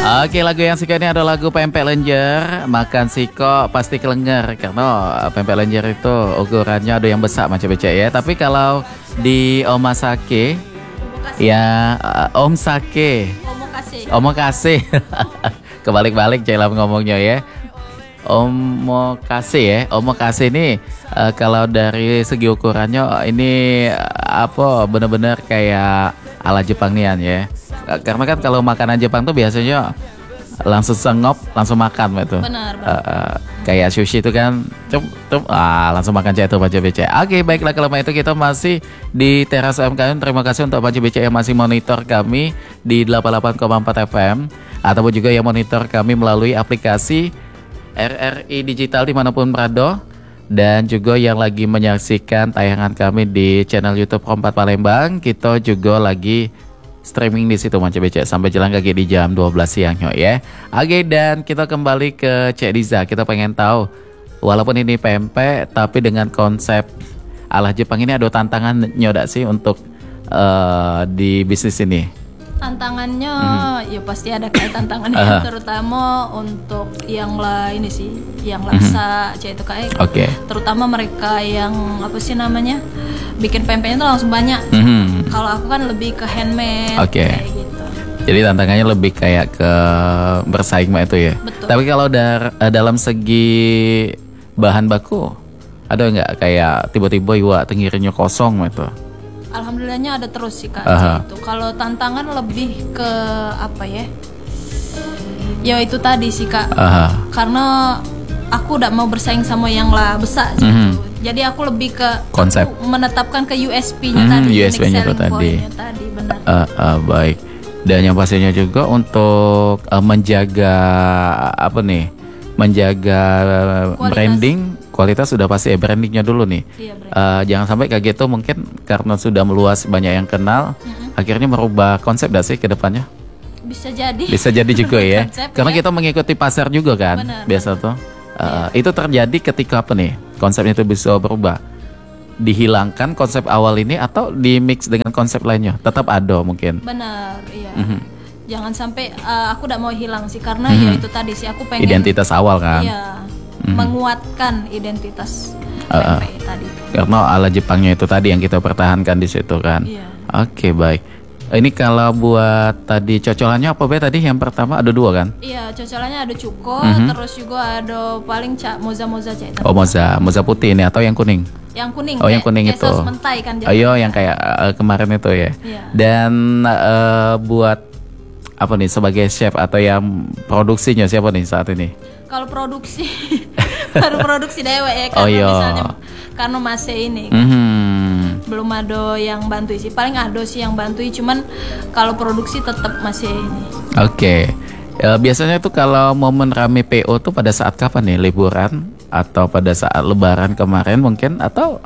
Oke, lagu yang siko ini adalah lagu pempek lenjer. Makan siko pasti kelenger. Karena pempek lenjer itu ukurannya ada yang besar macam becek ya. Tapi kalau di omasake ya om sake, omakase. Kebalik-balik Cailam ngomongnya ya. Omakase ini kalau dari segi ukurannya ini apa benar-benar kayak ala Jepang nian ya. Karena kan kalau makanan Jepang tuh biasanya langsung sengop, langsung makan gitu. Benar. Kayak sushi itu kan langsung makan cek itu Baca BC. Oke, baiklah kalau itu kita masih di Teras MKN. Terima kasih untuk Baca BC yang masih monitor kami di 88,4 FM ataupun juga yang monitor kami melalui aplikasi RRI Digital dimanapun berada, dan juga yang lagi menyaksikan tayangan kami di channel YouTube Kompas Palembang. Kita juga lagi streaming di situ Macam BC sampai jalan kaki di jam 12 siang ya. Oke, dan kita kembali ke Cek Diza. Kita pengen tahu, walaupun ini pempek tapi dengan konsep ala Jepang ini ada tantangan nyodak sih untuk di bisnis ini? Tantangannya ya pasti ada kayak tantangannya, terutama untuk yang ini sih, yang laksa itu kayak. Oke. Terutama mereka yang apa sih namanya, bikin pempeknya tuh langsung banyak. Kalau aku kan lebih ke handmade kayak gitu. Jadi tantangannya lebih kayak ke bersaing mah itu ya. Betul. Tapi kalau dalam segi bahan baku ada nggak kayak tiba-tiba iwa tenggirinya kosong itu? Alhamdulillahnya ada terus sih Kak. Gitu. Kalau tantangan lebih ke apa ya? Ya itu tadi sih Kak. Karena aku udah mau bersaing sama yang lah besar gitu. Jadi aku lebih ke konsep, menetapkan ke USP-nya tadi. USP-nya itu tadi. Benar. Baik. Dan yang pastinya juga untuk menjaga apa nih? Menjaga branding, kualitas sudah pasti brandingnya dulu nih. Iya, jangan sampai kayak gitu, mungkin karena sudah meluas banyak yang kenal, akhirnya merubah konsep dah sih ke depannya. Bisa jadi. Bisa jadi juga ya. Konsep, karena ya. Kita mengikuti pasar juga kan. Biasa tuh. Itu terjadi ketika apa nih? Konsepnya itu bisa berubah. Dihilangkan konsep awal ini atau di mix dengan konsep lainnya. Tetap ada mungkin. Benar, iya. Jangan sampai aku udah mau hilang sih, karena ya itu tadi sih aku pengen identitas awal kan. Iya. Menguatkan identitas pempek tadi. Karena ala Jepangnya itu tadi yang kita pertahankan di situ kan. Iya. Oke, baik. Ini kalau buat tadi cocolannya apa be tadi? Yang pertama ada 2 kan? Iya, cocolannya ada cuko, terus juga ada paling moza itu. Oh, moza putih ini atau yang kuning? Yang kuning. Oh, yang kuning itu. Saus mentai kan. Yang kayak kemarin itu ya. Iya. Dan buat apa nih sebagai chef atau yang produksinya siapa nih saat ini? Kalau produksi baru produksi dewe ya, karena misalnya karena masih ini kan, belum ada yang bantu sih. Paling ada sih yang bantu, cuman kalau produksi tetap masih ini. Oke. Biasanya tuh kalau momen rame PO tuh pada saat kapan nih? Liburan atau pada saat lebaran kemarin mungkin, atau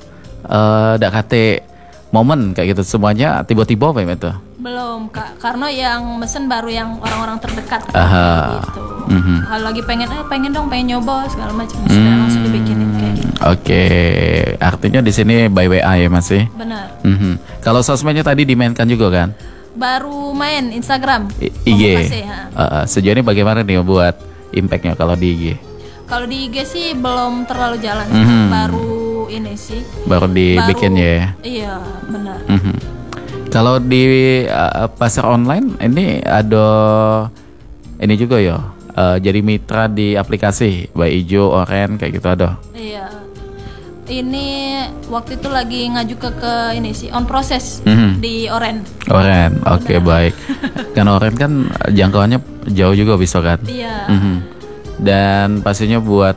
kate momen kayak gitu semuanya tiba-tiba apa itu? Belum Kak, karena yang mesen baru yang orang-orang terdekat gitu. Kalau lagi pengen nyoba segala macam, sudah langsung dibikinin kayak gitu. Oke, artinya di sini by WA ya masih? Benar. Kalau sosmednya tadi dimainkan juga kan? Baru main Instagram, IG. Sejauh ini bagaimana nih buat impactnya kalau di IG? Kalau di IG sih belum terlalu jalan, baru ini sih. Baru dibikin ya? Iya, benar. Kalau di pasar online ini ada ini juga ya, jadi mitra di aplikasi Bayi Ijo, Oren kayak gitu ada? Iya. Ini waktu itu lagi ngaju ke ini sih on proses di Oren. Oke, baik. Kan Oren kan jangkauannya jauh juga bisa kan? Iya. Dan pastinya buat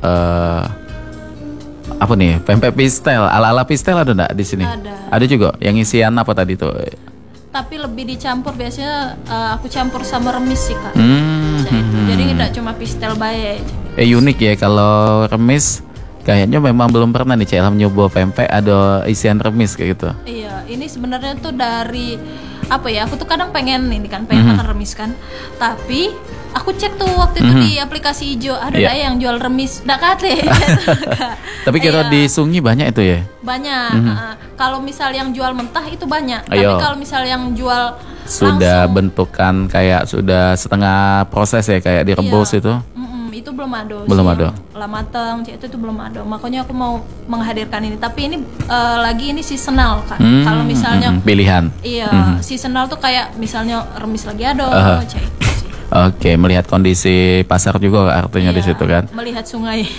apa nih, pempek pistel, ala-ala pistel ada nggak di sini? Ada juga. Yang isian apa tadi tuh? Tapi lebih dicampur, biasanya aku campur sama remis sih Kak. Jadi tidak cuma pistel bae. Unik ya kalau remis. Kayaknya memang belum pernah nih Cailam nyoba pempek ada isian remis kayak gitu. Iya, ini sebenarnya tuh dari apa ya? Aku tuh kadang pengen makan remis kan. Tapi Aku cek tuh waktu itu di aplikasi hijau ada yang jual remis dak kate. Tapi kalau di Sungi banyak itu ya? Banyak. Kalau misal yang jual mentah itu banyak. Tapi kalau misal yang jual sudah langsung, bentukan kayak sudah setengah proses ya, kayak direbus itu? Itu belum ada. Belum ada. Lah matang, itu belum ada. Makanya aku mau menghadirkan ini. Tapi ini lagi ini seasonal kan. Kalau misalnya pilihan. Iya, seasonal tuh kayak misalnya remis lagi ada, Oke, melihat kondisi pasar juga artinya di situ kan. Melihat sungai.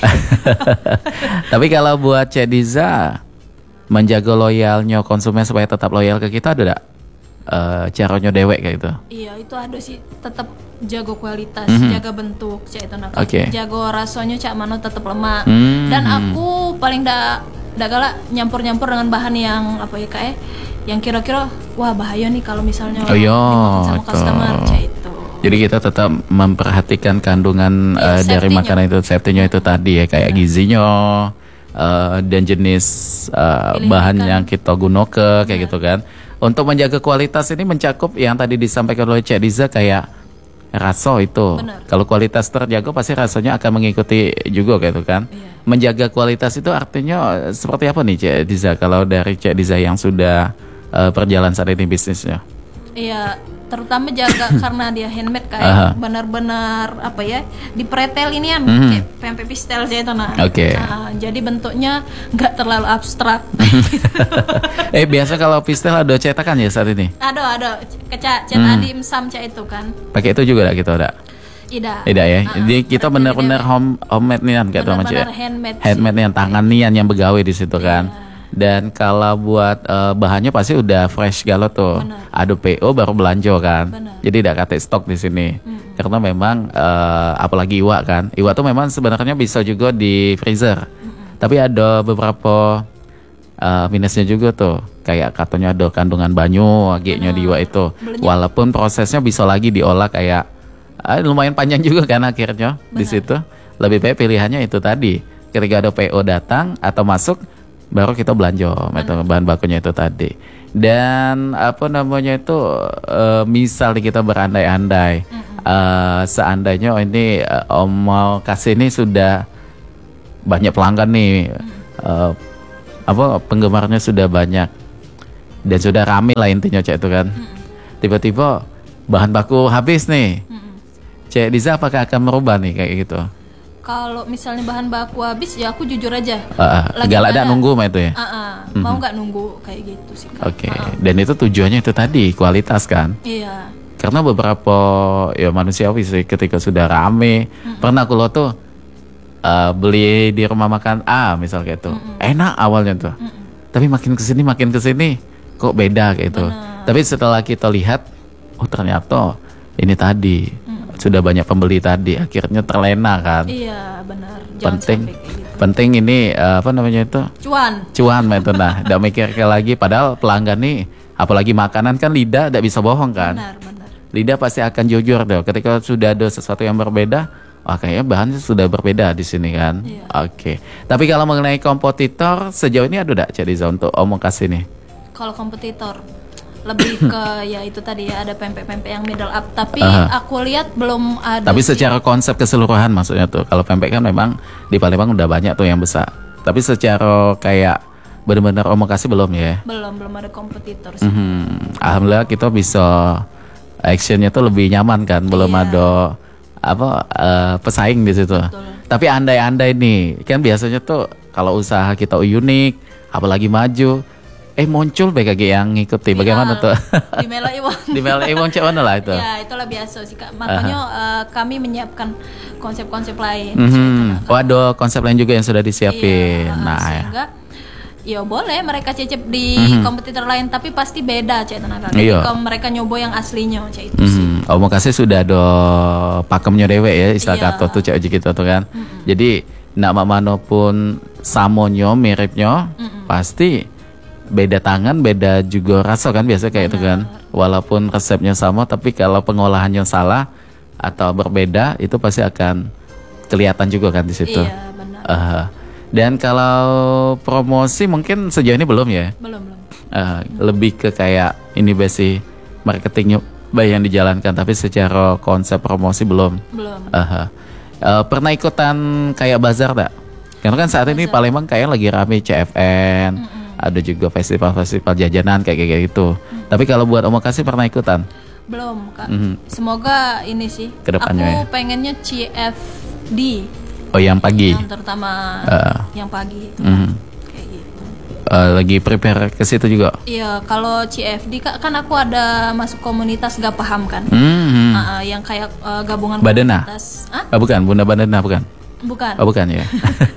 Tapi kalau buat Cek Diza menjaga loyalnya konsumen supaya tetap loyal ke kita, ada enggak caranya dewek kayak gitu? Iya, itu ada sih, tetap jaga kualitas, jaga bentuk, cak itu nak. Jaga rasanya cak mano tetap lemak. Dan aku paling dak galak nyampur-nyampur dengan bahan yang apa ya kayak yang kira-kira wah bahaya nih kalau misalnya dimakan sama customer cak itu. Jadi kita tetap memperhatikan kandungan dari makanan itu, safety-nya itu tadi ya, kayak gizinya dan jenis bahan yang kita gunakan kayak gitu kan. Untuk menjaga kualitas ini mencakup yang tadi disampaikan oleh Cek Diza kayak rasa itu. Kalau kualitas terjaga pasti rasanya akan mengikuti juga kayak gitu kan. Menjaga kualitas itu artinya seperti apa nih Cek Diza kalau dari Cek Diza yang sudah berjalan saat ini bisnisnya? Iya, terutama jaga karena dia handmade kayak benar-benar apa ya dipretel ini kan kayak pempek pistel aja itu nah. Jadi bentuknya nggak terlalu abstrak. Biasa kalau pistel ada cetakan ya saat ini? Ada cetak adim sam cak itu kan. Pakai itu juga kita ada. Tidak ya. Jadi kita benar-benar homemade nian kayak tuh macam. Handmade nian, tangan nian yang begawe di situ kan. Dan kalau buat bahannya pasti udah fresh galau tuh. Ada PO baru belanja kan. Jadi tidak kate stok di sini. Karena memang apalagi iwak kan. Iwak tuh memang sebenarnya bisa juga di freezer. Tapi ada beberapa minusnya juga tuh. Kayak katanya ada kandungan banyu agaknya di iwak itu. Walaupun prosesnya bisa lagi diolah kayak lumayan panjang juga kan akhirnya di situ. Lebih baik pilihannya itu tadi. Ketika ada PO datang atau masuk baru kita belanja bahan bakunya itu tadi. Dan apa namanya itu misal kita berandai-andai seandainya ini Om mau kasih ini sudah banyak pelanggan nih, penggemarnya sudah banyak dan sudah rame lah intinya Cek itu kan. Tiba-tiba bahan baku habis nih, Cek Diza apakah akan merubah nih kayak gitu? Kalau misalnya bahan baku habis ya aku jujur aja. Galak ada nunggu mah itu ya. Mau nggak nunggu kayak gitu sih. Dan itu tujuannya itu tadi kualitas kan. Iya. Karena beberapa ya manusiawi sih ketika sudah rame. Pernah aku lo tuh beli di rumah makan misal kayak itu. Enak awalnya tuh. Tapi makin kesini kok beda kayak itu. Tapi setelah kita lihat, ternyata ini tadi. Sudah banyak pembeli tadi, akhirnya terlena kan. Iya benar. Penting ini apa namanya itu? Cuan itu nah. Tidak mikir lagi. Padahal pelanggan nih, apalagi makanan kan lidah tidak bisa bohong kan. Benar. Lidah pasti akan jujur deh. Ketika sudah ada sesuatu yang berbeda, kayaknya bahannya sudah berbeda di sini kan. Oke. Tapi kalau mengenai kompetitor sejauh ini ada tidak Cek Diza untuk omong kasih nih? Kalau kompetitor lebih ke ya itu tadi ya ada pempek-pempek yang middle up tapi aku lihat belum ada. Tapi secara konsep keseluruhan maksudnya tuh kalau pempek kan memang di Palembang udah banyak tuh yang besar. Tapi secara kayak benar-benar omong kasih belum ya? Belum ada kompetitor sih. Alhamdulillah kita bisa actionnya tuh lebih nyaman kan, belum ada pesaing di situ. Tapi andai-andai nih kan biasanya tuh kalau usaha kita unik apalagi maju muncul BKG yang ngikuti. Bagaimana tuh? Di Mela Iwon. Di Mela Iwon cek mana lah itu? Ya itulah biasa sih Kak. Makanya kami menyiapkan konsep-konsep lain. Ada konsep lain juga yang sudah disiapin. Sehingga ya boleh mereka cecep di kompetitor lain tapi pasti beda cek tenaga. Kalau mereka nyoba yang aslinya cek itu sih. Mau kasih sudah ada pakemnya dewe ya istilah kata tuh cek gitu tuh kan. Jadi nak mana pun samonyo miripnya pasti beda tangan, beda juga rasa kan biasa kayak itu kan. Walaupun resepnya sama, tapi kalau pengolahannya salah atau berbeda, itu pasti akan kelihatan juga kan di situ. Iya, benar. Dan kalau promosi mungkin sejauh ini belum ya? Belum. Lebih ke kayak ini basic marketingnya Baik yang dijalankan, tapi secara konsep promosi belum. Belum. Pernah ikutan kayak bazar tak? Karena kan saat ini Palembang kayak lagi rame CFN, ada juga festival-festival jajanan kayak gitu. Tapi kalau buat Omakase pernah ikutan? Belum, Kak. Semoga ini sih. Kedepannya aku pengennya CFD. Oh, yang pagi. Yang terutama yang pagi itu. Kayak gitu. Lagi prepare ke situ juga. Iya, kalau CFD kan aku ada masuk komunitas gak paham kan. Yang kayak gabungan Badana. komunitas. Bukan, Bunda Badana bukan. Bukan. Oh, bukan ya.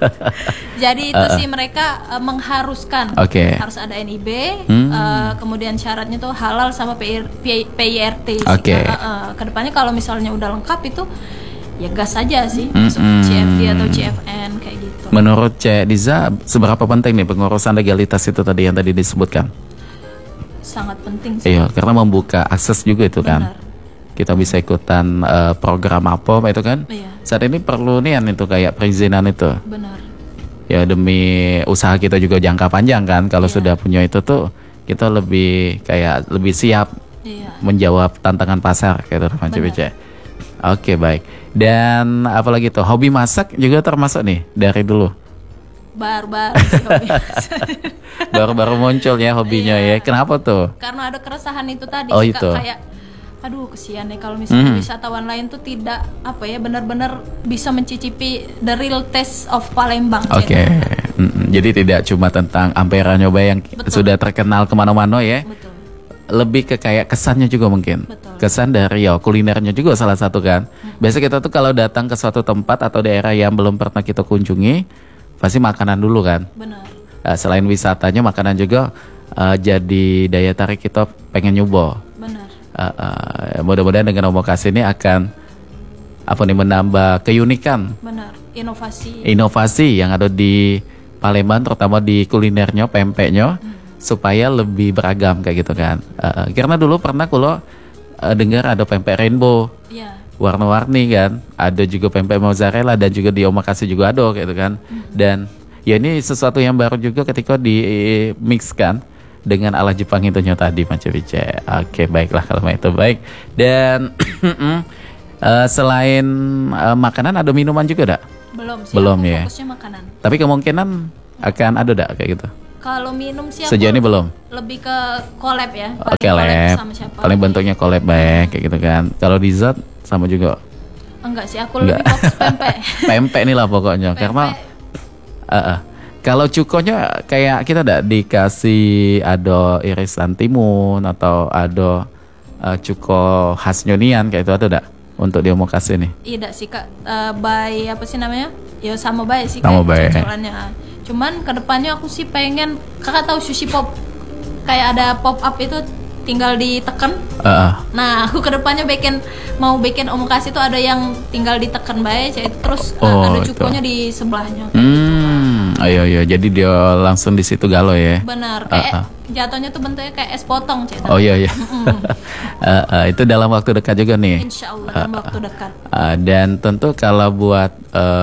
Jadi itu sih mereka mengharuskan harus ada NIB, kemudian syaratnya tuh halal sama PIRT. Kedepannya kalau misalnya udah lengkap itu ya gas aja sih masuk CFD atau CFN kayak gitu. Menurut Cek Diza, seberapa penting nih pengurusan legalitas itu tadi yang tadi disebutkan? Sangat penting sih. Iya, karena membuka akses juga itu kan. Benar. Kita bisa ikutan program APOM itu kan. Saat ini perlu nih itu kayak perizinan itu. Benar. Ya demi usaha kita juga jangka panjang kan. Kalau sudah punya itu tuh kita lebih siap menjawab tantangan pasar kayak gitu CBC. Oke, baik. Dan apalagi tuh hobi masak juga termasuk nih dari dulu. Baru-baru sih hobi. Baru-baru muncul ya hobinya ya. Kenapa tuh? Karena ada keresahan itu tadi. Itu. Kayak aduh kesian nih kalau misalnya wisatawan lain tuh tidak benar-benar bisa mencicipi the real taste of Palembang. Jadi tidak cuma tentang Ampera Nyoba yang sudah terkenal kemana-mana ya. Betul. Lebih ke kayak kesannya juga mungkin. Betul. Kesan dari kulinernya juga salah satu kan. Biasa kita tuh kalau datang ke suatu tempat atau daerah yang belum pernah kita kunjungi, pasti makanan dulu kan. Benar. Selain wisatanya, makanan juga jadi daya tarik kita pengen nyoba. Benar. Mudah-mudahan dengan Omakase ini akan menambah keunikan. Benar. Inovasi yang ada di Palembang, terutama di kulinernya, pempeknya, supaya lebih beragam kayak gitu kan. Karena dulu pernah kalau dengar ada pempek rainbow, warna-warni kan. Ada juga pempek mozzarella dan juga di Omakase juga ada gitu kan. Dan ya ini sesuatu yang baru juga ketika di mix kan dengan ala Jepang itu tadi Mas Cebice. Oke, baiklah kalau itu baik. Dan selain makanan ada minuman juga dak? Belum ya. Fokusnya makanan. Tapi kemungkinan akan ada dak kayak gitu. Kalau minum sih sejauh ini belum. Lebih ke collab ya. Collab sama siapa? Paling bentuknya collab baik kayak gitu kan. Kalau dessert sama juga. Enggak sih, aku lebih fokus pempek. Pempek nih lah pokoknya. Karena kalau cukonya kayak kita dikasih ada irisan timun atau ada cuko khas Nyonian kayak itu ada dak untuk di Omakase nih? Iya sih Kak, apa sih namanya? Ya sama baik sih sama baik. Cuman kedepannya aku sih pengen, Kakak tahu sushi pop? Kayak ada pop up itu tinggal ditekan. Nah, aku kedepannya mau bikin Omakase itu ada yang tinggal ditekan baik, terus ada cukonya di sebelahnya. Ayo, jadi dia langsung di situ galau ya. Benar, kayak jatuhnya tuh bentuknya kayak es potong. Iya. Itu dalam waktu dekat juga nih. Insya Allah dalam waktu dekat. Dan tentu kalau buat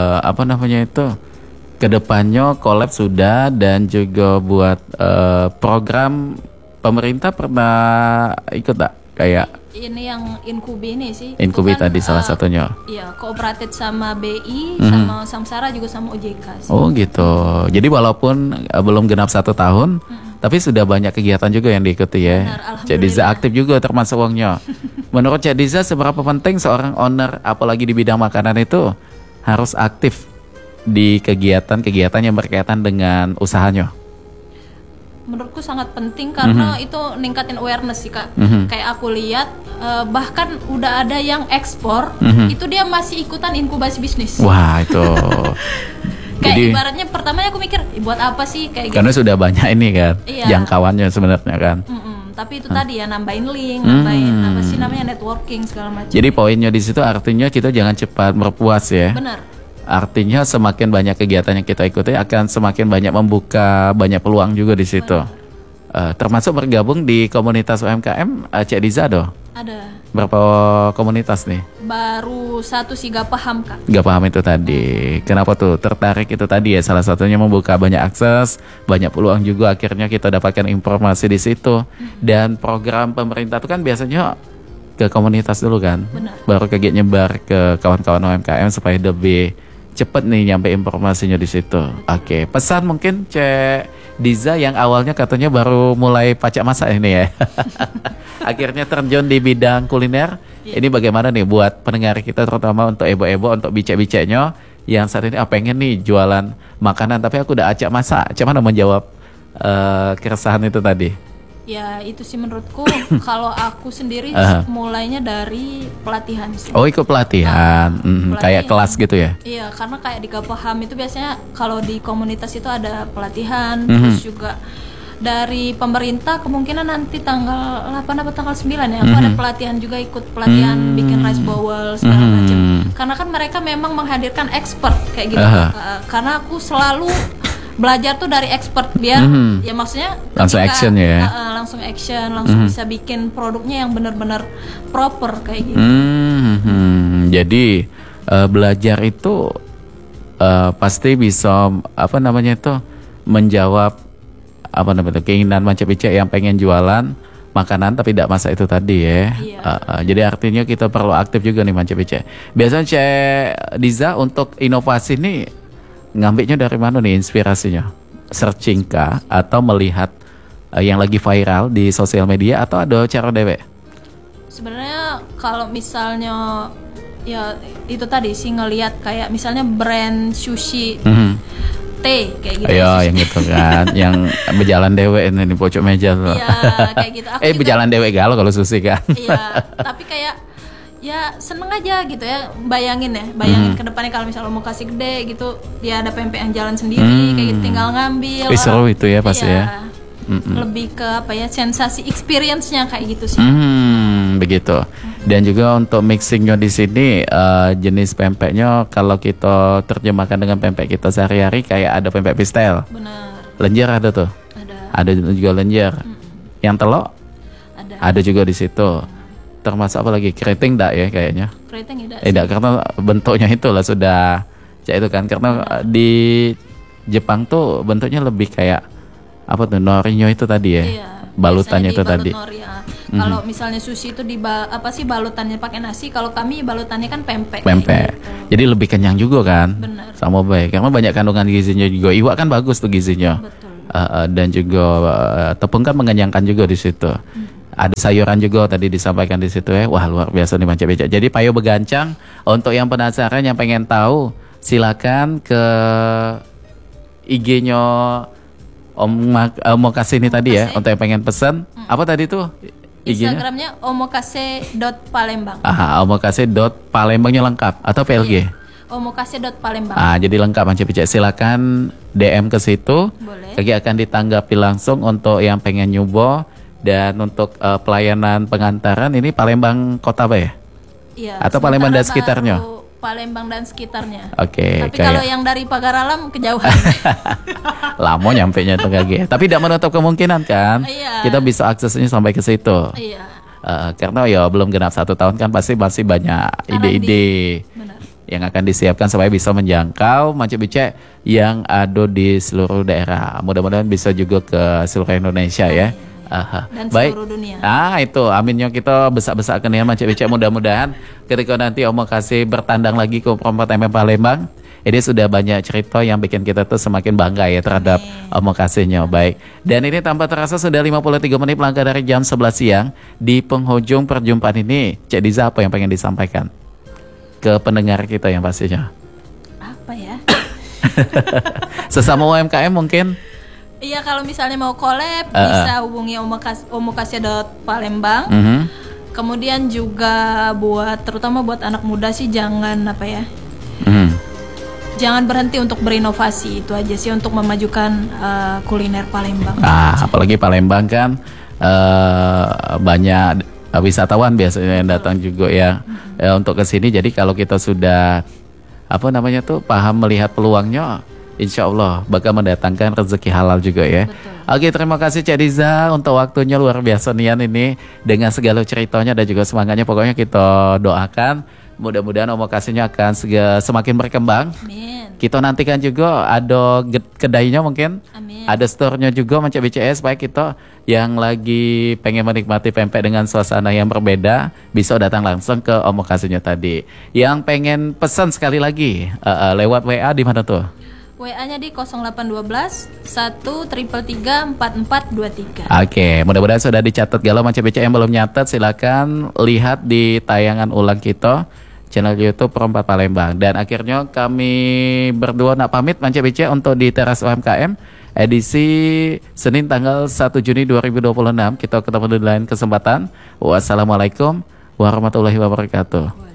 kedepannya collab sudah, dan juga buat program pemerintah pernah ikut tak? Kayak ini yang Inkubi ini sih. Inkubi kan, tadi salah satunya. Iya, kooperatif sama BI, sama Samsara juga sama OJK sih. Oh gitu. Jadi walaupun belum genap 1 tahun, tapi sudah banyak kegiatan juga yang diikuti ya. Cek Diza aktif juga termasuk uangnya. Menurut Cek Diza, seberapa penting seorang owner, apalagi di bidang makanan itu, harus aktif di kegiatan-kegiatan yang berkaitan dengan usahanya? Menurutku sangat penting karena itu ningkatin awareness sih Kak. Kayak aku lihat bahkan udah ada yang ekspor, itu dia masih ikutan inkubasi bisnis. Wah, itu. Kayak jadi, ibaratnya pertamanya aku mikir buat apa sih kayak karena sudah banyak ini kan jangkauannya sebenarnya kan. Tapi itu tadi ya nambahin link, nambahin apa sih namanya networking segala macam. Jadi poinnya di situ artinya kita jangan cepat berpuas ya. Benar. Artinya semakin banyak kegiatan yang kita ikuti akan semakin banyak membuka banyak peluang juga di situ. Termasuk bergabung di komunitas UMKM Cek Diza doh. Ada. Berapa komunitas nih? Baru 1 sih gak paham Kak. Gak paham itu tadi. Kenapa tuh tertarik itu tadi ya? Salah satunya membuka banyak akses, banyak peluang juga akhirnya kita dapatkan informasi di situ. Dan program pemerintah itu kan biasanya ke komunitas dulu kan. Benar. Baru kayak nyebar ke kawan-kawan UMKM supaya lebih cepet nih nyampe informasinya di situ. Oke, pesan mungkin Cek Diza yang awalnya katanya baru mulai pacak masak ini ya. Akhirnya terjun di bidang kuliner. Ini bagaimana nih buat pendengar kita, terutama untuk ebo-ebo, untuk bicek-biceknya yang saat ini pengen nih jualan makanan tapi aku udah acak masak. Cuman menjawab keresahan itu tadi. Ya itu sih menurutku kalau aku sendiri mulainya dari pelatihan sih. Oh, ikut pelatihan, kayak kelas gitu ya? Iya, karena kayak di Gapaham itu biasanya kalau di komunitas itu ada pelatihan, terus juga dari pemerintah kemungkinan nanti tanggal 8 atau tanggal 9 ya, aku ada pelatihan juga, ikut pelatihan bikin rice bowl segala macam. Karena kan mereka memang menghadirkan expert kayak gitu. Karena aku selalu belajar tuh dari expert biar ya maksudnya langsung action ya. Langsung action, langsung bisa bikin produknya yang benar-benar proper kayak gitu. Jadi belajar itu pasti bisa menjawab keinginan macam Ica yang pengen jualan makanan tapi tidak masak itu tadi ya. Iya. Jadi artinya kita perlu aktif juga nih macam Ica. Biasanya Cek Diza untuk inovasi nih ngambilnya dari mana nih inspirasinya? Searching kah atau melihat yang lagi viral di sosial media atau ada cara dewe? Sebenarnya kalau misalnya ya itu tadi sih ngelihat kayak misalnya brand sushi teh kayak gitu. Iya, yang gitu kan, yang berjalan dewe ini pojok meja loh. Iya, kayak gitu. Berjalan dewe galau kalau sushi kan. Iya, tapi kayak ya seneng aja gitu ya, bayangin ke depannya kalau misalnya mau kasih gede gitu, dia ada pempek yang jalan sendiri kayak gitu, tinggal ngambil. Seru itu ya pasti ya. Lebih ke sensasi experience-nya kayak gitu sih. Begitu. Dan juga untuk mixingnya di sini jenis pempeknya kalau kita terjemahkan dengan pempek kita sehari-hari kayak ada pempek pistel. Benar. Lenjer ada tuh. Ada juga lenjer. Yang telok? Ada juga di situ. Termasuk apa lagi? Keriting enggak ya kayaknya? Keriting tidak karena bentuknya itulah sudah itu kan, karena di Jepang tuh bentuknya lebih kayak apa tuh, norinyo itu tadi ya. Iya, balutannya itu tadi. Kalau misalnya sushi itu balutannya pakai nasi, kalau kami balutannya kan pempek. Pempek. Gitu. Jadi lebih kenyang juga kan? Benar. Sama baik karena banyak kandungan gizinya juga. Iwak kan bagus tuh gizinya. Betul. Dan juga tepung kan mengenyangkan juga di situ. Ada sayuran juga tadi disampaikan di situ ya. Wah, luar biasa nih Manca Beca. Jadi Payo Begancang, untuk yang penasaran, yang pengen tahu, silakan ke IG-nya Omakase ini tadi ya. Untuk yang pengen pesan, apa tadi tuh IG-nya? Instagramnya omakase.palembang. Omakase.palembangnya lengkap atau PLG? Iya. Omakase.palembang. Jadi lengkap Manca Beca. Silakan DM ke situ. Boleh. Kaki akan ditanggapi langsung untuk yang pengen nyoba. Dan untuk pelayanan pengantaran ini Palembang kota apa ya? Iya. Atau Palembang dan sekitarnya? Palembang dan sekitarnya. Oke. Tapi kalau yang dari Pagaralam kejauhan. Lama nyampe nya tuh kaki. Tapi tidak menutup kemungkinan kan? Iya. Kita bisa aksesnya sampai ke situ. Iya. Karena ya belum genap 1 tahun kan, pasti masih banyak ide-ide yang akan disiapkan supaya bisa menjangkau Manca Beca yang ada di seluruh daerah. Mudah-mudahan bisa juga ke seluruh Indonesia ya. Dan baik. Seluruh dunia. Itu aminnya kita besak-besakan ya Manca Beca. Mudah-mudahan ketika nanti Omakase bertandang lagi ke Perempat MM Palembang, ini sudah banyak cerita yang bikin kita tuh semakin bangga ya terhadap Omakase-nya. Baik. Dan ini tanpa terasa sudah 53 menit melangkah dari jam 11 siang. Di penghujung perjumpaan ini, Cek Diza apa yang pengen disampaikan ke pendengar kita yang pastinya? Apa ya? Sesama UMKM mungkin. Iya, kalau misalnya mau collab bisa hubungi omakase.palembang. Kemudian juga terutama buat anak muda sih jangan jangan berhenti untuk berinovasi, itu aja sih untuk memajukan kuliner Palembang. Apalagi Palembang kan banyak wisatawan biasanya yang datang juga ya untuk ke sini. Jadi kalau kita sudah paham melihat peluangnya, insya Allah bakal mendatangkan rezeki halal juga ya. Betul. Oke, terima kasih Cek Diza untuk waktunya, luar biasa Nian ini dengan segala ceritanya dan juga semangatnya. Pokoknya kita doakan Mudah-mudahan omokasinya akan semakin berkembang. Amin. Kita nantikan juga ada kedainya mungkin. Amin. Ada store-nya juga Manca BCS supaya kita yang lagi pengen menikmati pempek dengan suasana yang berbeda bisa datang langsung ke omokasinya tadi. Yang pengen pesan sekali lagi lewat WA di mana tuh? WA-nya di 0812 133 4423. Oke, mudah-mudahan sudah dicatat. Kalau Manca BCA yang belum nyatat, silakan lihat di tayangan ulang kita channel YouTube Perempat Palembang. Dan akhirnya kami berdua nak pamit Manca BCA untuk di Teras UMKM edisi Senin tanggal 1 Juni 2026. Kita ketemu di lain kesempatan. Wassalamualaikum warahmatullahi wabarakatuh.